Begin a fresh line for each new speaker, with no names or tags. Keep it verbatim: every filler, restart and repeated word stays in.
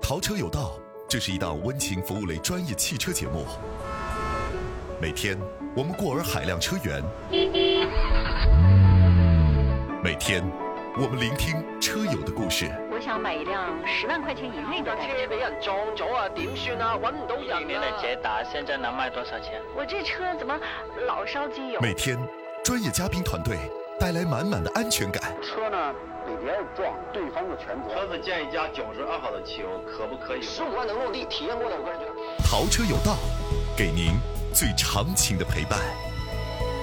淘车有道，这是一档温情服务类专业汽车节目。每天我们过尔海量车源，每天我们聆听车友的故事。
我想买一辆十万块钱以内的
车俾人撞咗啊，點算啊？揾唔到人啊！
今年的捷達現在能賣多少錢？
我這車怎麼老燒機油？
每天專業嘉賓團隊帶來滿滿的安全感。
車呢被別人撞，對方的全責。
車子建一加九十二號的汽油，可不可以？
十五萬能落地，體驗過的，我個人覺得。
淘車有道，給您最長情的陪伴。